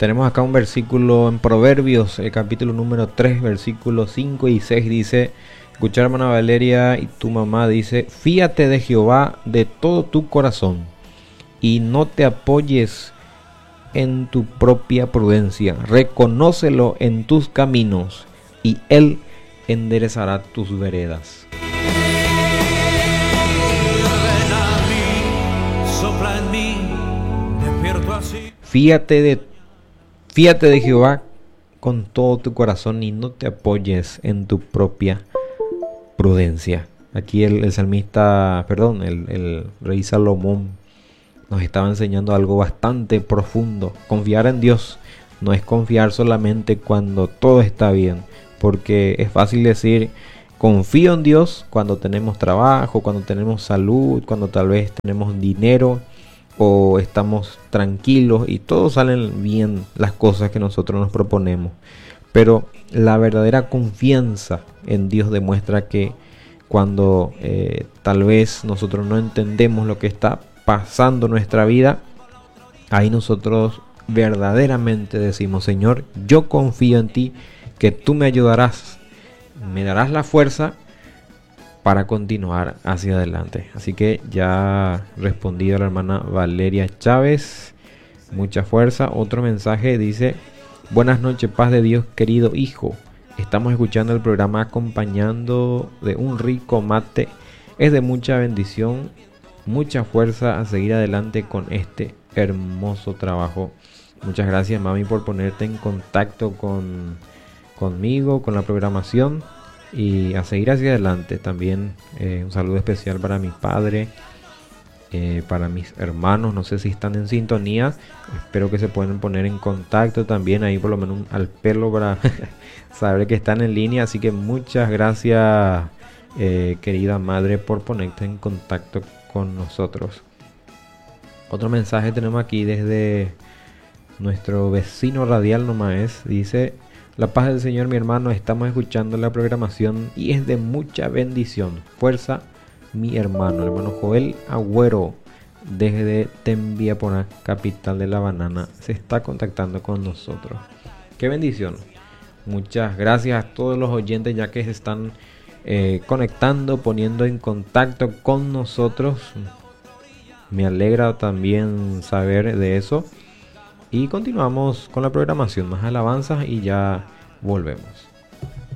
Tenemos acá un versículo en Proverbios, el capítulo número 3, versículos 5 y 6 dice: escucha, hermana Valeria, y tu mamá dice: fíate de Jehová de todo tu corazón y no te apoyes en tu propia prudencia. Reconócelo en tus caminos y Él enderezará tus veredas. Fíate de Jehová con todo tu corazón y no te apoyes en tu propia prudencia. Aquí el salmista, el rey Salomón nos estaba enseñando algo bastante profundo. Confiar en Dios no es confiar solamente cuando todo está bien, porque es fácil decir confío en Dios cuando tenemos trabajo, cuando tenemos salud, cuando tal vez tenemos dinero o estamos tranquilos y todo salen bien las cosas que nosotros nos proponemos. Pero la verdadera confianza en Dios demuestra que cuando tal vez nosotros no entendemos lo que está pasando en nuestra vida, ahí nosotros verdaderamente decimos: Señor, yo confío en ti, que tú me ayudarás, me darás la fuerza para continuar hacia adelante. Así que ya respondido a la hermana Valeria Chávez, mucha fuerza. Otro mensaje dice: buenas noches, paz de Dios, querido hijo. Estamos escuchando el programa acompañando de un rico mate. Es de mucha bendición, mucha fuerza a seguir adelante con este hermoso trabajo. Muchas gracias, mami, por ponerte en contacto conmigo, con la programación, y a seguir hacia adelante. También un saludo especial para mi padre, para mis hermanos, no sé si están en sintonía, espero que se puedan poner en contacto también ahí, por lo menos al pelo, para saber que están en línea. Así que muchas gracias, querida madre, por ponerte en contacto con nosotros. Otro mensaje tenemos aquí desde nuestro vecino radial nomás, dice: la paz del Señor, mi hermano, estamos escuchando la programación y es de mucha bendición. Fuerza, mi hermano. El hermano Joel Agüero, desde Tembiapora, capital de la banana, se está contactando con nosotros. Qué bendición. Muchas gracias a todos los oyentes ya que se están conectando, poniendo en contacto con nosotros. Me alegra también saber de eso. Y continuamos con la programación, más alabanzas y ya volvemos.